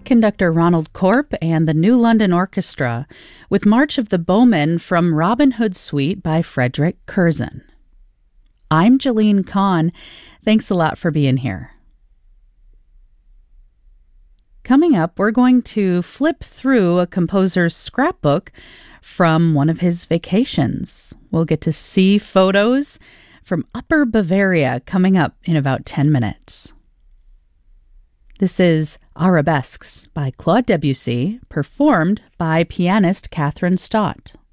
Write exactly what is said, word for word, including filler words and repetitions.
conductor Ronald Corp and the New London Orchestra with March of the Bowmen from Robin Hood Suite by Frederick Curzon. I'm Jolene Kahn. Thanks a lot for being here. Coming up, we're going to flip through a composer's scrapbook from one of his vacations. We'll get to see photos from Upper Bavaria coming up in about ten minutes. This is Arabesques by Claude Debussy, performed by pianist Catherine Stott.